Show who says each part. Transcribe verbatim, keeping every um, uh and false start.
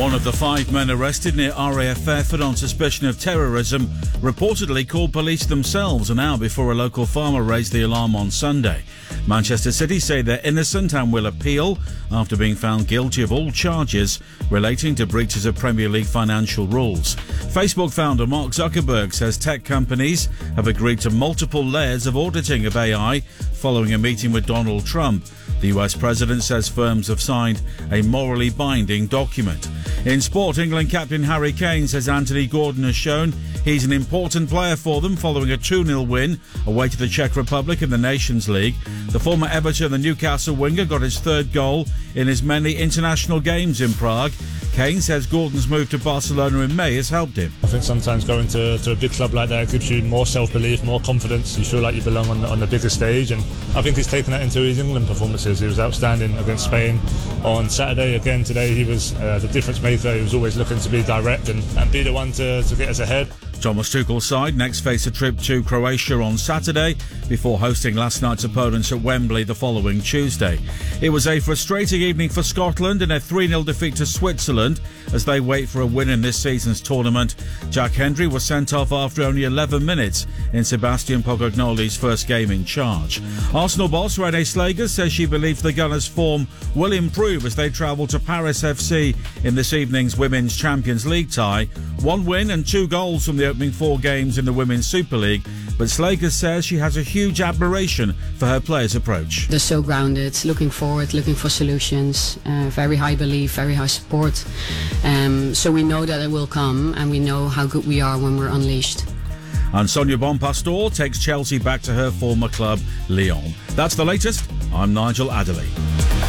Speaker 1: One of the five men arrested near R A F Fairford on suspicion of terrorism reportedly called police themselves an hour before a local farmer raised the alarm on Sunday. Manchester City say they're innocent and will appeal after being found guilty of all charges relating to breaches of Premier League financial rules. Facebook founder Mark Zuckerberg says tech companies have agreed to multiple layers of auditing of A I following a meeting with Donald Trump. The U S president says firms have signed a morally binding document. In sport, England captain Harry Kane says Anthony Gordon has shown he's an important player for them following a two nil win away to the Czech Republic in the Nations League. The former Everton and Newcastle winger got his third goal in his many international games in Prague. Kane says Gordon's move to Barcelona in May has helped him.
Speaker 2: I think sometimes going to, to a big club like that gives you more self-belief, more confidence. You feel like you belong on the, on the bigger stage, and I think he's taken that into his England performances. He was outstanding against Spain on Saturday. Again today he was uh, the difference maker. He was always looking to be direct and, and be the one to, to get us ahead.
Speaker 1: Thomas Tuchel's side next face a trip to Croatia on Saturday before hosting last night's opponents at Wembley the following Tuesday. It was a frustrating evening for Scotland in a three nil defeat to Switzerland as they wait for a win in this season's tournament. Jack Hendry was sent off after only eleven minutes in Sebastian Pocognoli's first game in charge. Arsenal boss Renée Slager says she believes the Gunners' form will improve as they travel to Paris F C in this evening's Women's Champions League tie. One win and two goals from the opening four games in the Women's Super League, but Slager says she has a huge admiration for her players' approach.
Speaker 3: They're so grounded, looking forward, looking for solutions, uh, very high belief, very high support. Um, so we know that it will come, and we know how good we are when we're unleashed.
Speaker 1: And Sonia Bonpastor takes Chelsea back to her former club, Lyon. That's the latest. I'm Nigel Adderley.